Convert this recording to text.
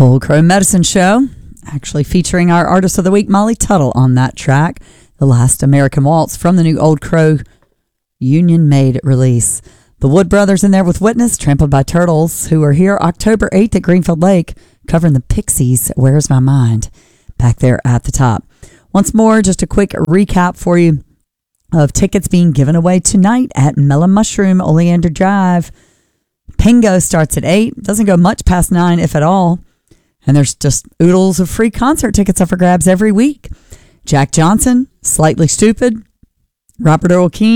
Old Crow Medicine Show, actually featuring our Artist of the Week, Molly Tuttle, on that track, The Last American Waltz, from the new Old Crow Union Made release. The Wood Brothers in there with Witness, trampled by Turtles, who are here October 8th at Greenfield Lake, covering the Pixies, Where's My Mind, back there at the top. Once more, just a quick recap for you of tickets being given away tonight at Mellow Mushroom, Oleander Drive. Pingo starts at 8, doesn't go much past 9, if at all. And there's just oodles of free concert tickets up for grabs every week. Jack Johnson, Slightly Stoopid, Robert Earl Keen,